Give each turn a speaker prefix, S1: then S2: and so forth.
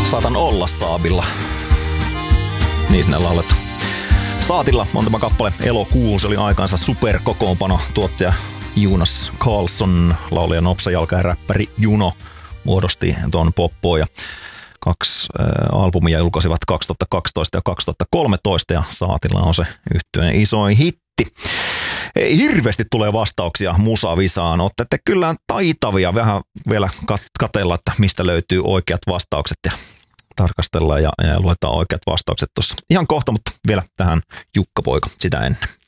S1: Saatan olla Saabilla. Niin sinne lauletaan. Saatilla on tämä kappale Elokuun. Se oli aikaansa superkokoonpano. Tuottaja Jonas Karlsson, laulaja Nopsajalka ja räppäri Juno muodosti tuon Poppo. Ja 2 albumia julkaisivat 2012 ja 2013 ja Saatilla on se yhtyeen isoin hitti. Ei hirveästi tulee vastauksia musavisaan. Olette kyllä taitavia vähän vielä katsella, että mistä löytyy oikeat vastaukset ja tarkastellaan ja luetaan oikeat vastaukset tuossa ihan kohta, mutta vielä tähän Jukka Poika sitä ennen.